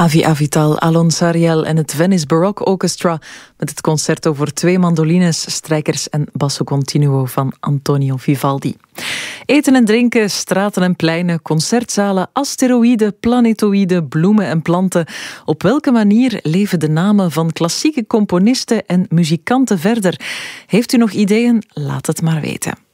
Avi Avital, Alon Sariel en het Venice Baroque Orchestra met het concerto voor 2 mandolines, strijkers en basso continuo van Antonio Vivaldi. Eten en drinken, straten en pleinen, concertzalen, asteroïden, planetoïden, bloemen en planten. Op welke manier leven de namen van klassieke componisten en muzikanten verder? Heeft u nog ideeën? Laat het maar weten.